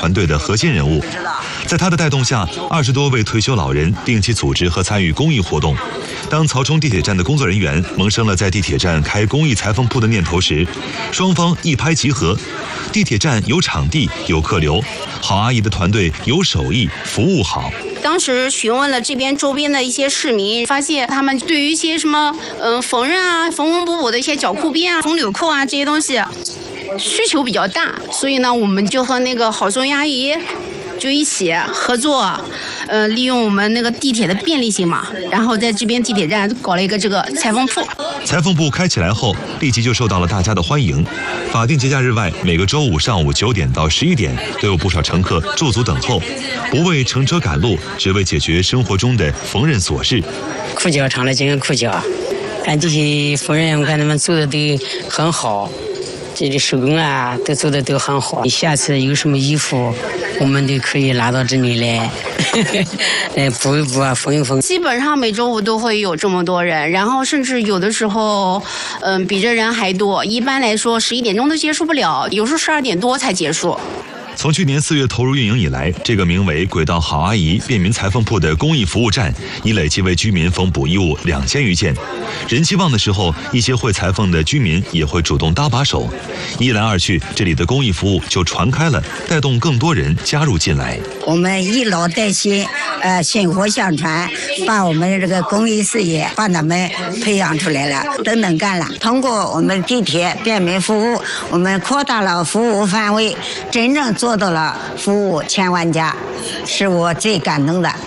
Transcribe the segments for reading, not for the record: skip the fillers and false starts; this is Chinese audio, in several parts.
团队的核心人物。在他的带动下，20多位退休老人定期组织和参与公益活动。当曹冲地铁站的工作人员萌生了在地铁站开公益裁缝铺的念头时，双方一拍即合。地铁站有场地，有客流，郝阿姨的团队有手艺，服务好。 当时询问了这边周边的一些市民，发现他们对于一些什么缝纫啊、缝缝补补的一些绞裤边啊、缝纽扣啊这些东西需求比较大，所以呢，我们就和那个郝松阿姨就一起合作，利用我们那个地铁的便利性嘛，然后在这边地铁站搞了一个这个裁缝铺。 裁缝铺开起来后，立即就受到了大家的欢迎。法定节假日外，每个周五上午9点到11点，都有不少乘客驻足等候，不为乘车赶路，只为解决生活中的缝纫琐事。 裤脚厂的进行裤脚，看这些缝纫，我看他们做的都很好。这里手工啊，都做的都很好。下次有什么衣服，我们都可以拿到这里来，补一补啊，缝一缝。 基本上每周五都会有这么多人，然后甚至有的时候，比这人还多。一般来说，11点钟都结束不了，有时候12点多才结束。 从去年4月投入运营以来，这个名为“轨道郝阿姨便民裁缝铺”的公益服务站，已累计为居民缝补衣物2000余件。人气旺的时候，一些会裁缝的居民也会主动搭把手。一来二去，这里的公益服务就传开了，带动更多人加入进来。 我们以老带新，薪火相传，把我们这个公益事业把他们培养出来了，都能干了。通过我们地铁便民服务，我们扩大了服务范围，真正做到了服务1000万家，是我最感动的。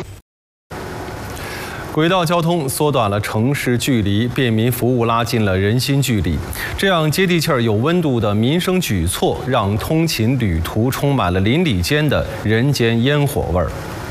轨道交通缩短了城市距离，便民服务拉近了人心距离。这样接地气儿、有温度的民生举措，让通勤旅途充满了邻里间的人间烟火味儿。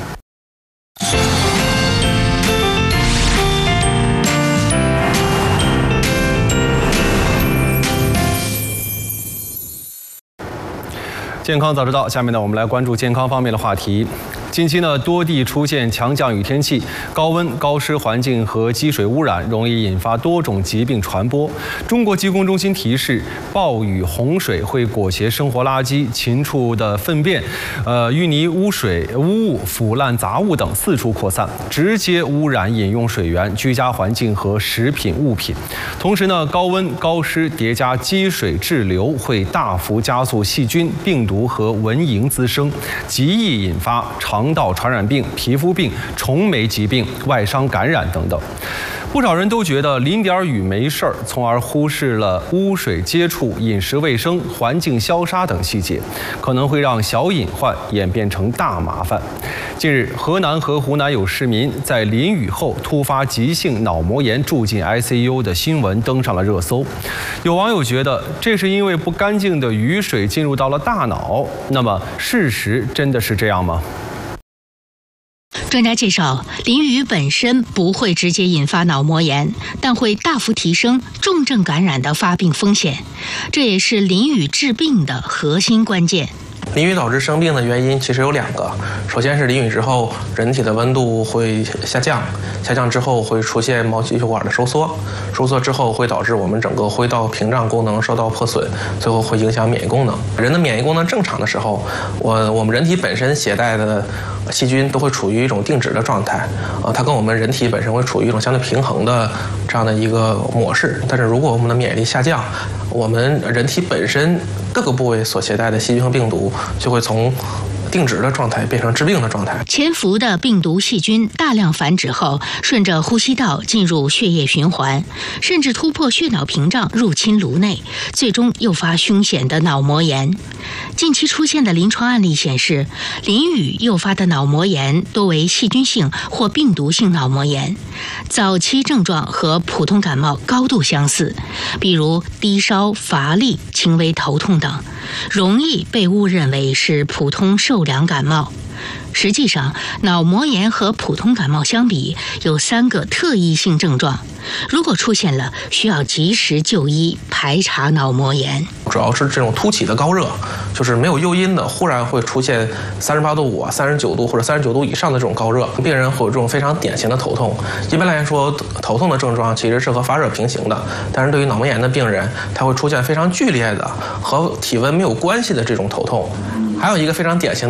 健康早知道，下面呢，我们来关注健康方面的话题。近期呢，多地出现强降雨天气，高温、高湿环境和积水污染容易引发多种疾病传播。中国疾控中心提示，暴雨、洪水会裹挟生活垃圾、禽畜的粪便、淤泥、污水、污物、腐烂杂物等四处扩散，直接污染饮用水源、居家环境和食品物品。同时呢，高温、高湿叠加积水滞留，会大幅加速细菌、病毒和蚊蝇滋生，极易引发肠道传染病、皮肤病、虫媒疾病、外伤感染等等。不少人都觉得淋点雨没事儿，从而忽视了污水接触、饮食卫生、环境消杀等细节，可能会让小隐患演变成大麻烦。近日，河南和湖南有市民在淋雨后突发急性脑膜炎住进 ICU 的新闻登上了热搜。有网友觉得这是因为不干净的雨水进入到了大脑，那么事实真的是这样吗？ 专家介绍，淋雨本身不会直接引发脑膜炎，但会大幅提升重症感染的发病风险，这也是淋雨治病的核心关键。 淋雨导致生病的原因其实有2个，首先是淋雨之后人体的温度会下降，下降之后会出现毛细血管的收缩，收缩之后会导致我们整个灰道屏障功能受到破损，最后会影响免疫功能。人的免疫功能正常的时候，我们人体本身携带的细菌都会处于一种定止的状态，它跟我们人体本身会处于一种相对平衡的这样的一个模式。但是如果我们的免疫力下降，我们人体本身各个部位所携带的细菌和病毒就会从定植的状态变成致病的状态。 潜伏的病毒细菌大量繁殖后，顺着呼吸道进入血液循环，甚至突破血脑屏障入侵颅内，最终诱发凶险的脑膜炎。近期出现的临床案例显示，淋雨诱发的脑膜炎多为细菌性或病毒性脑膜炎，早期症状和普通感冒高度相似，比如低烧、乏力、轻微头痛等，容易被误认为是普通受凉感冒。实际上，脑膜炎和普通感冒相比，有3个特异性症状。如果出现了，需要及时就医排查脑膜炎。 主要是这种突起的高热，就是没有诱因的，忽然会出现38度5、39度或者39度以上的这种高热，病人会有这种非常典型的头痛。一般来说，头痛的症状其实是和发热平行的，但是对于脑膜炎的病人，他会出现非常剧烈的和体温没有关系的这种头痛。还有一个非常典型的